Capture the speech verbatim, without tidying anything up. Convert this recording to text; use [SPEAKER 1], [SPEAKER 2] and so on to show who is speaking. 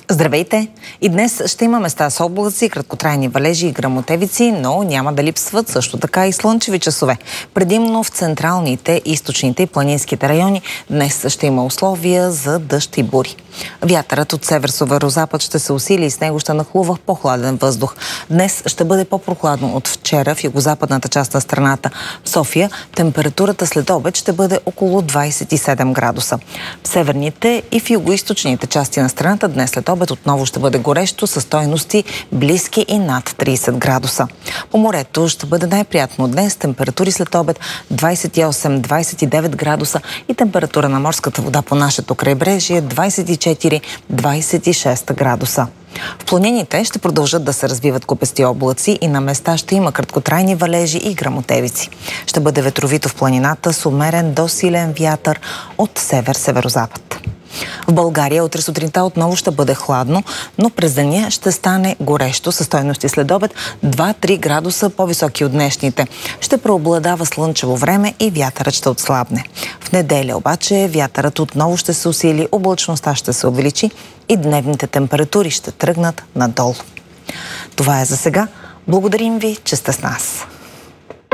[SPEAKER 1] Здравейте! И днес ще има места с облаци, краткотрайни валежи и гръмотевици, но няма да липсват също така и слънчеви часове. Предимно в централните, източните и планинските райони днес ще има условия за дъжд и бури. Вятърът от север-северозапад ще се усили и с него ще нахлува по-хладен въздух. Днес ще бъде по-прохладно от вчера в югозападната част на страната. В София температурата след обед ще бъде около двадесет и седем градуса. В северните и в югоизточните части на страната днес след обед отново ще бъде горещо със стойности близки и над тридесет градуса. По морето ще бъде най-приятно днес, температури след обед двадесет и осем до двадесет и девет градуса и температура на морската вода по нашето крайбрежие двадесет и четири до двадесет и шест градуса. В планините ще продължат да се развиват купести облаци и на места ще има краткотрайни валежи и гръмотевици. Ще бъде ветровито в планината с умерен до силен вятър от север-северозапад. В България утре сутринта отново ще бъде хладно, но през деня ще стане горещо със стойности след обед два до три градуса по-високи от днешните. Ще преобладава слънчево време и вятърът ще отслабне. В неделя обаче вятърът отново ще се усили, облачността ще се увеличи и дневните температури ще тръгнат надолу. Това е за сега. Благодарим ви, че сте с нас.